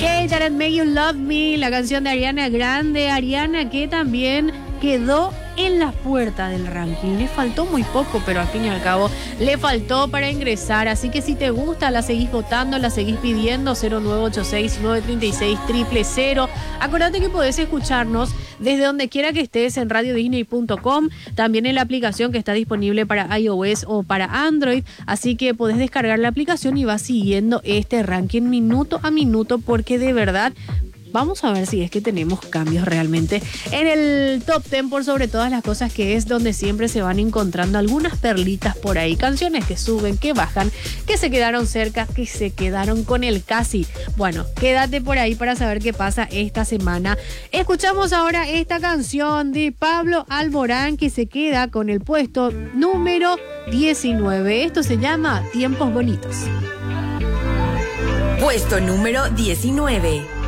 Kate and Make You Love Me, la canción de Ariana Grande. Ariana que también quedó en la puerta del ranking. Le faltó muy poco, pero al fin y al cabo le faltó para ingresar. Así que si te gusta, la seguís votando, la seguís pidiendo. 0986-936-000. Acordate que podés escucharnos desde donde quiera que estés en radiodisney.com, también en la aplicación que está disponible para iOS o para Android. Así que podés descargar la aplicación y vas siguiendo este ranking minuto a minuto, porque de verdad vamos a ver si es que tenemos cambios realmente en el top 10 por sobre todas las cosas, que es donde siempre se van encontrando algunas perlitas por ahí, canciones que suben, que bajan, que se quedaron cerca, que se quedaron con el casi. Bueno, quédate por ahí para saber qué pasa esta semana. Escuchamos ahora esta canción de Pablo Alborán, que se queda con el puesto número 19. Esto se llama Tiempos Bonitos. Puesto número 19.